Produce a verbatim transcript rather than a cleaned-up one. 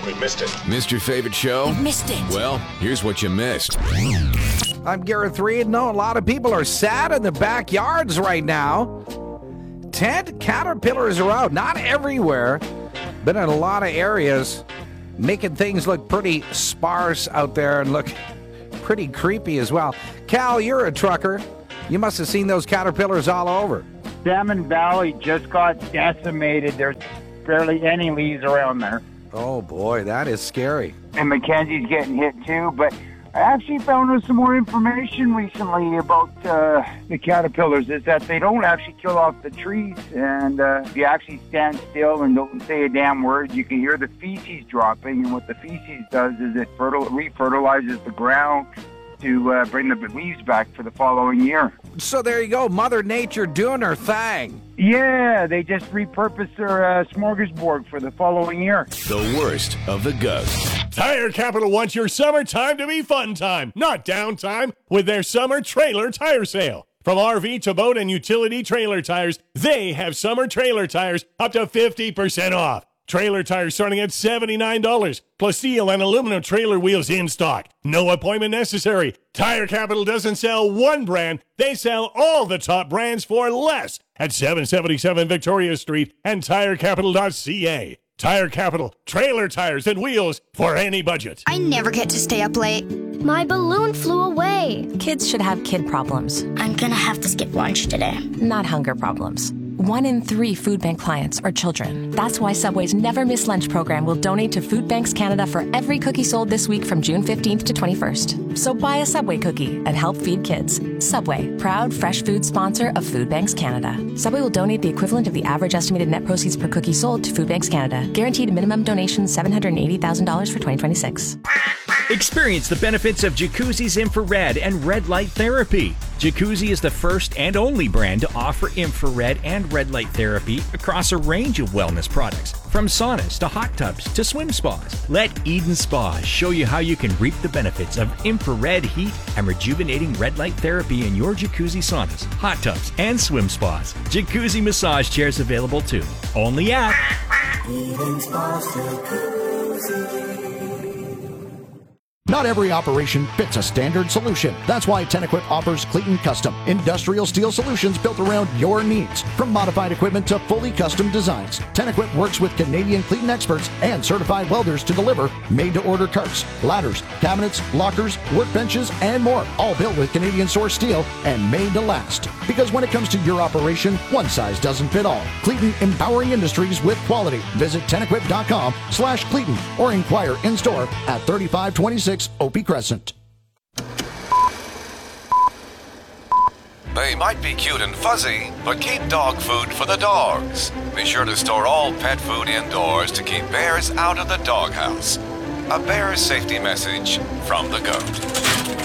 We missed it. Missed your favorite show? You missed it. Well, here's what you missed. I'm Gareth Reed. No, a lot of people are sad in their backyards right now. Tent caterpillars are out. Not everywhere, but in a lot of areas, making things look pretty sparse out there and look pretty creepy as well. Cal, you're a trucker. You must have seen those caterpillars all over. Salmon Valley just got decimated. There's barely any leaves around there. Oh, boy, that is scary. And Mackenzie's getting hit, too. But I actually found out some more information recently about uh, the caterpillars, is that they don't actually kill off the trees. And uh, if you actually stand still and don't say a damn word, you can hear the feces dropping. And what the feces does is it fertil- refertilizes the ground to uh, bring the leaves back for the following year. So there you go, Mother Nature doing her thing. Yeah, they just repurposed their uh, smorgasbord for the following year. The worst of the ghosts. Tire Capital wants your summertime to be fun time, not downtime, with their summer trailer tire sale. From R V to boat and utility trailer tires, they have summer trailer tires up to fifty percent off. Trailer tires starting at seventy-nine dollars, plus steel and aluminum trailer wheels in stock. No appointment necessary. Tire Capital doesn't sell one brand. They sell all the top brands for less at seven seventy-seven Victoria Street and tire capital dot c a. Tire Capital, trailer tires and wheels for any budget. I never get to stay up late. My balloon flew away. Kids should have kid problems. I'm gonna have to skip lunch today. Not hunger problems. One in three food bank clients are children. That's why Subway's Never Miss Lunch program will donate to Food Banks Canada for every cookie sold this week from June fifteenth to twenty-first. So buy a Subway cookie and help feed kids. Subway, proud fresh food sponsor of Food Banks Canada. Subway will donate the equivalent of the average estimated net proceeds per cookie sold to Food Banks Canada. Guaranteed minimum donation seven hundred eighty thousand dollars for twenty twenty-six. Experience the benefits of Jacuzzi's infrared and red light therapy. Jacuzzi is the first and only brand to offer infrared and red light therapy across a range of wellness products, from saunas to hot tubs to swim spas. Let Eden Spas show you how you can reap the benefits of infrared heat and rejuvenating red light therapy in your jacuzzi saunas, hot tubs, and swim spas. Jacuzzi massage chairs available too. Only at Eden Spas Jacuzzi. Not every operation fits a standard solution. That's why Tenequip offers Cleaton Custom, industrial steel solutions built around your needs. From modified equipment to fully custom designs, Tenequip works with Canadian Cleaton experts and certified welders to deliver made-to-order carts, ladders, cabinets, lockers, workbenches, and more, all built with Canadian-sourced steel and made to last. Because when it comes to your operation, one size doesn't fit all. Cleaton, empowering industries with quality. Visit Tenequip.com slash Cleaton or inquire in-store at thirty-five twenty-six Opie Crescent. They might be cute and fuzzy, but keep dog food for the dogs. Be sure to store all pet food indoors to keep bears out of the doghouse. A bear safety message from the GOAT.